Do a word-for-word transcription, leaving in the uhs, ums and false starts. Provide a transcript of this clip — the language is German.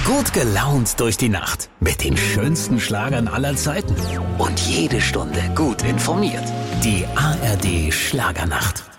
Gut gelaunt durch die Nacht mit den schönsten Schlagern aller Zeiten und jede Stunde gut informiert. Die A R D Schlagernacht.